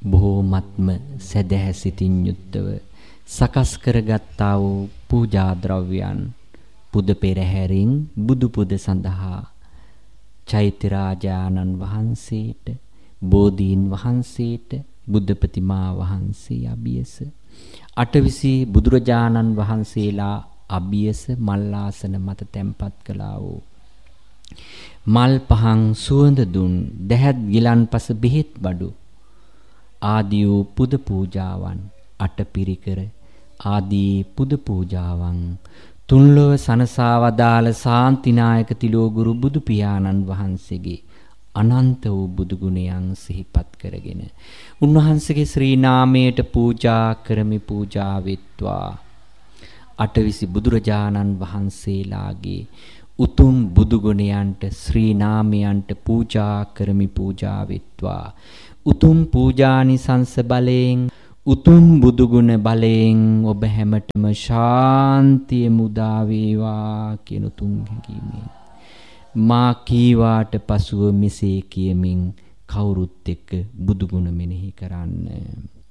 බොහෝමත්ම සැදැහැ සිතින් යුක්තව සකස් කරගත්තා වූ පූජා ද්‍රව්‍යයන් පුද පෙරහැරින් බුදු පුද සඳහා චෛත්‍ය රාජානන් වහන්සේට, බෝධීන් වහන්සේට, බුද්ධ ප්‍රතිමා වහන්සේ අභියස, අටවිසි බුදුරජාණන් වහන්සේලා අභියස මල්ලාසන මත තැන්පත් කළා වූ මල් පහන් සුවඳ දුන් දැහැත් ගිලන්පස බෙහෙත් බඩු ආදී වූ පුද පූජාවන්, අටපිරිකර ආදී පුද පූජාවන් තුන්ලොව සනසා වදාළ ශාන්තිනායක තිලෝගුරු බුදු පියාණන් වහන්සේගේ අනන්ත වූ බුදු ගුණයන් සිහිපත් කරගෙන උන්වහන්සේගේ ශ්‍රී නාමයට පූජා කරමි. පූජා වෙත්වා. අටවිසි බුදුරජාණන් වහන්සේලාගේ උතුම් බුදු ගුණයන්ට, ශ්‍රී නාමයන්ට පූජා කරමි. පූජා වෙත්වා. උතුම් පූජානිසංස බලයෙන්, උතුම් බුදු ගුණ බලයෙන් ඔබ හැමතෙම ශාන්තිය මුදා වේවා කියන උතුම් හැඟීමෙන් මා කීවාට පසුව මෙසේ කියමින් කවුරුත් එක්ක බුදු ගුණ මෙනෙහි කරන්න.